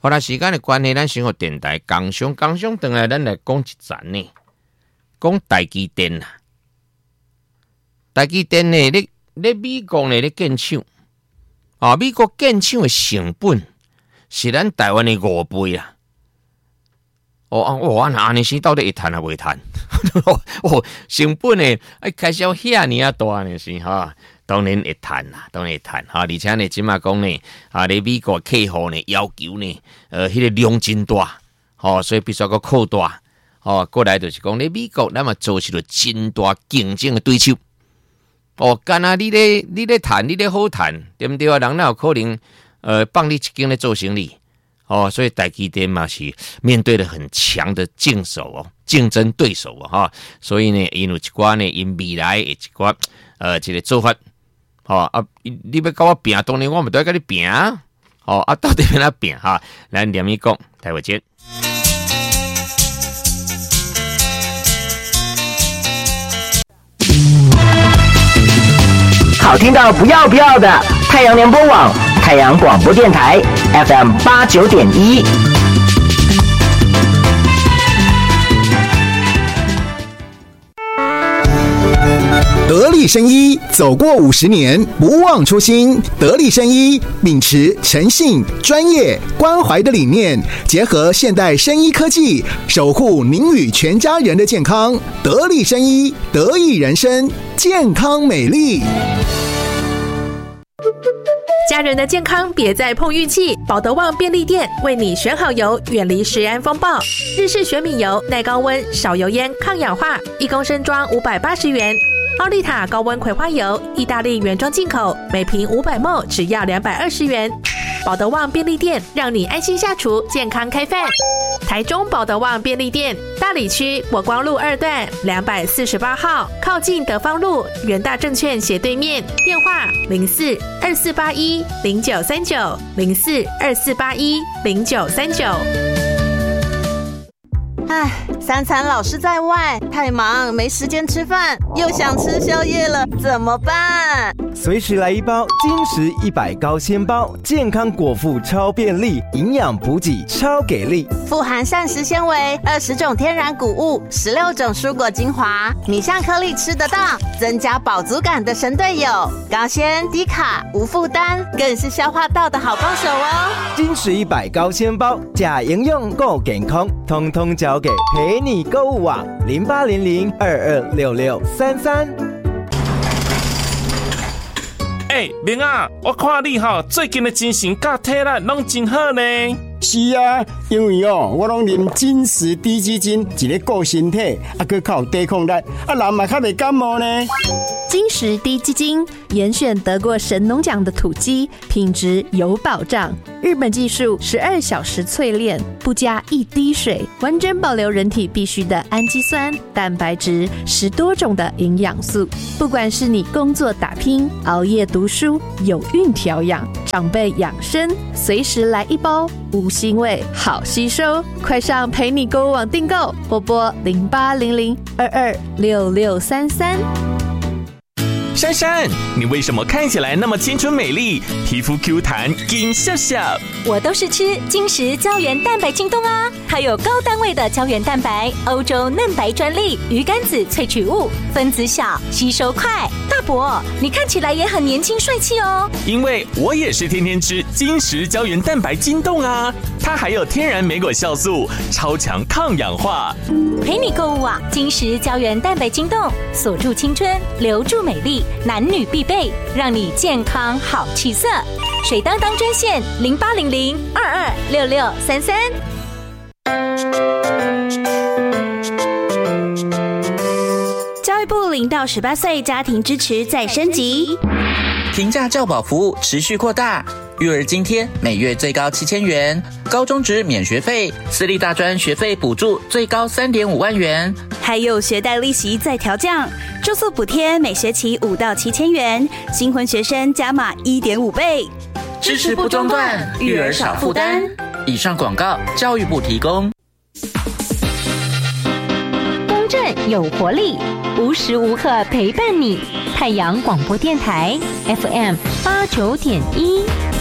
好啦，时间的关系，咱先和电台工商等来，咱来讲一站呢，讲台积电啦。台积电呢，咧美国呢咧建厂，美国建厂的成本是咱台湾的5倍啦。安尼是到底会赚啊未赚？成本呢，开销遐尼啊大呢是哈，当然会赚啦，当然会赚哈。而且呢，即马讲呢，咧美国客户呢要求呢，迄个量真大，所以必须要扩大，过来就是讲咧美国，咱嘛做出了真大竞争的对手。干啊，你咧赚，你咧好赚，对不对啊？人哪有可能帮你一间咧做生意？所以台积电嘛是面对了很强的竞争对手所以呢，因有一寡呢，因未来的一寡这个做法，你要跟我拼，当然我们都要跟你拼到底要哪拼咱连咪讲，待会见。 好听到不要的太阳联播网、太阳广播电台 FM 89.1。 得力生医走过50年，不忘初心。得力生医秉持诚信、专业、关怀的理念，结合现代生医科技，守护您与全家人的健康。得力生医，得益人生，健康美丽。 家人的健康别再碰运气，保德旺便利店为你选好油，远离食安风暴。日式玄米油，耐高温、少油烟、抗氧化，1公升装580元。奥利塔高温葵花油，意大利原装进口，每瓶500ml只要220元。保德旺便利店让你安心下厨，健康开饭。台中保德旺便利店，大里区国光路2段248号，靠近德芳路元大证券斜对面，电话04-2481-0939 04-2481-0939。 三餐老是在外，太忙没时间吃饭，又想吃宵夜了，怎么办？ 随时来一包金石100高纤包，健康果腹超便利，营养补给超给力， 富含膳食纤维、20种天然谷物、16种蔬果精华，你像颗粒吃得到，增加饱足感的神队友。高纤、低卡、无负担，更是消化道的好帮手哦。 金石100高纤包，假营养够健康，通通交给陪你购物网0800226633。 明啊，我看你最近的精神甲体力拢真好呢。 是啊，因为我拢啉金石低基金，一个顾身体，还靠抵抗力，人嘛较袂感冒呢。 金石低基金严选得过神农奖的土鸡，品质有保障。日本技术12小时淬炼，不加一滴水，完整保留人体必需的氨基酸、蛋白质，10多种的营养素。不管是你工作打拼、熬夜读书、有孕调养、长辈养生，随时来一包，无腥味，好吸收。快上陪你购物网订购，或拨0800226633。 珊珊，你为什么看起来那么青春美丽，皮肤 Q 弹金笑笑？ 我都是吃金石胶原蛋白晶冻啊，它有高单位的胶原蛋白，欧洲嫩白专利，鱼肝子萃取物，分子小，吸收快。大伯，你看起来也很年轻帅气哦。 因为我也是天天吃金石胶原蛋白晶冻啊，它还有天然莓果酵素，超强抗氧化。 陪你购物网，金石胶原蛋白晶冻，锁住青春，留住美丽。男女必备，让你健康好气色。水当当专线0800226633。 教育部0到18岁家庭支持再升级， 平价教保服务持续扩大，育儿津贴每月最高7000元，高中职免学费，私立大专学费补助最高3.5万元， 还有学贷利息再调降，住宿补贴每学期5到7000元，新婚学生加码1.5倍， 支持不中断，育儿少负担。以上广告，教育部提供。 公正有活力，无时无刻陪伴你。太阳广播电台 FM 89.1。